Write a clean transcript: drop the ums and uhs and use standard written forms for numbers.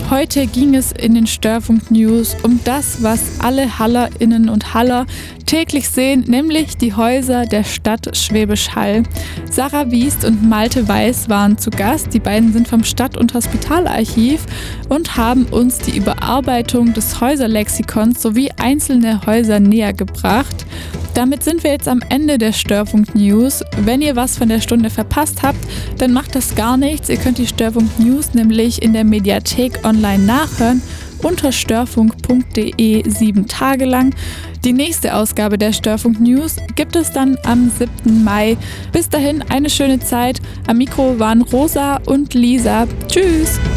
Heute ging es in den Störfunk News um das, was alle HallerInnen und Haller täglich sehen, nämlich die Häuser der Stadt Schwäbisch Hall. Sarah Wiest und Malte Weiß waren zu Gast. Die beiden sind vom Stadt- und Hospitalarchiv und haben uns die Überarbeitung des Häuserlexikons sowie einzelne Häuser näher gebracht. Damit sind wir jetzt am Ende der Störfunk News. Wenn ihr was von der Stunde verpasst habt, dann macht das gar nichts. Ihr könnt die Störfunk News nämlich in der Mediathek online nachhören unter störfunk.de 7 Tage lang. Die nächste Ausgabe der Störfunk News gibt es dann am 7. Mai. Bis dahin eine schöne Zeit. Am Mikro waren Rosa und Lisa. Tschüss!